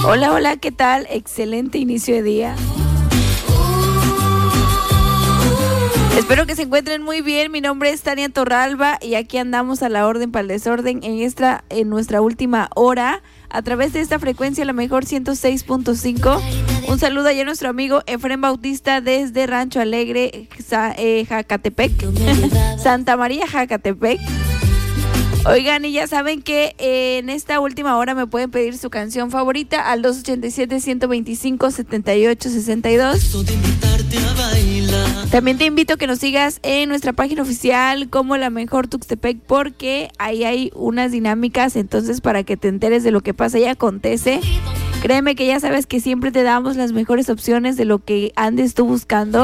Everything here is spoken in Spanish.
Hola, hola, ¿qué tal? Excelente inicio de día. Espero que se encuentren muy bien. Mi nombre es Tania Torralba y aquí andamos a la orden para el desorden en nuestra última hora a través de esta frecuencia, la mejor 106.5. Un saludo allá a nuestro amigo Efrén Bautista desde Rancho Alegre, Jacatepec, Santa María, Jacatepec. Oigan, y ya saben que en esta última hora me pueden pedir su canción favorita al 287-125-7862. También te invito a que nos sigas en nuestra página oficial como La Mejor Tuxtepec, porque ahí hay unas dinámicas, entonces para que te enteres de lo que pasa y acontece. Créeme que ya sabes que siempre te damos las mejores opciones de lo que andes tú buscando.